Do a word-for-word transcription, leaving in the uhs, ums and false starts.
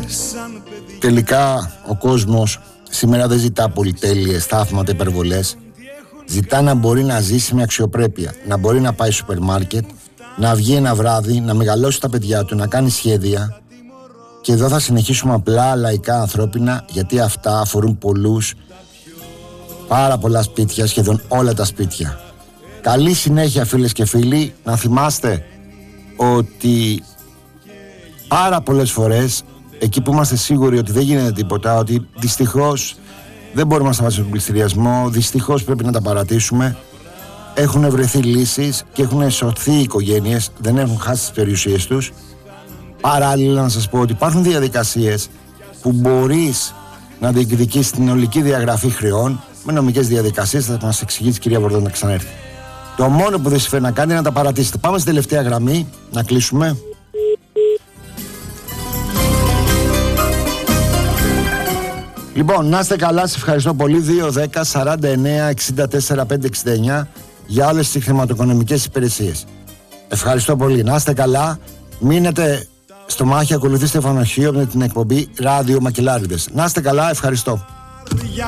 Τελικά ο κόσμος σήμερα δεν ζητά πολυτέλειες, θαύματα, υπερβολές. Ζητά να μπορεί να ζήσει με αξιοπρέπεια, να μπορεί να πάει στο σούπερ μάρκετ, να βγει ένα βράδυ, να μεγαλώσει τα παιδιά του, να κάνει σχέδια. Και εδώ θα συνεχίσουμε απλά λαϊκά ανθρώπινα, γιατί αυτά αφορούν πολλούς, πάρα πολλά σπίτια, σχεδόν όλα τα σπίτια. Καλή συνέχεια, φίλες και φίλοι. Να θυμάστε ότι πάρα πολλές φορές, εκεί που είμαστε σίγουροι ότι δεν γίνεται τίποτα, ότι δυστυχώς δεν μπορούμε να σταματήσουμε τον πληστηριασμό, δυστυχώς πρέπει να τα παρατήσουμε, έχουν βρεθεί λύσεις και έχουν σωθεί οι οικογένειες, δεν έχουν χάσει τις περιουσίες τους. Παράλληλα, να σας πω ότι υπάρχουν διαδικασίες που μπορείς να διεκδικήσεις την ολική διαγραφή χρεών με νομικές διαδικασίες. Θα μας εξηγήσει η κυρία Βορδόν να ξανέρθει. Το μόνο που δεν συμφέρει να κάνει είναι να τα παρατήσετε. Πάμε στην τελευταία γραμμή, να κλείσουμε. Λοιπόν, να είστε καλά, σε ευχαριστώ πολύ. Δύο δέκα σαράντα εννέα εξήντα τέσσερα πεντακόσια εξήντα εννέα για όλες τις χρηματοοικονομικές υπηρεσίες. Ευχαριστώ πολύ. Να είστε καλά. Μείνετε στο μάχη, ακολουθήστε Φανοχείο με την εκπομπή Ράδιο Μακελάριδες. Να είστε καλά, ευχαριστώ.